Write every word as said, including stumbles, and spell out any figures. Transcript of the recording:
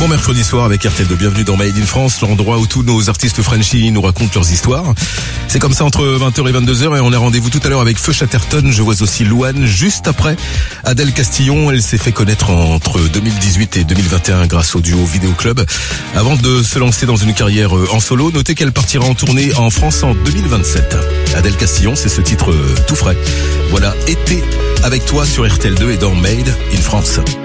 Bon mercredi soir avec R T L deux, bienvenue dans Made in France, l'endroit où tous nos artistes Frenchies nous racontent leurs histoires. C'est comme ça entre vingt heures et vingt-deux heures et on a rendez-vous tout à l'heure avec Feu Chatterton. Je vois aussi Louane juste après Adèle Castillon. Elle s'est fait connaître entre deux mille dix-huit et deux mille vingt et un grâce au duo Vidéo Club. Avant de se lancer dans une carrière en solo, notez qu'elle partira en tournée en France en deux mille vingt-sept. Adèle Castillon, c'est ce titre tout frais. Voilà, été avec toi sur R T L deux et dans Made in France.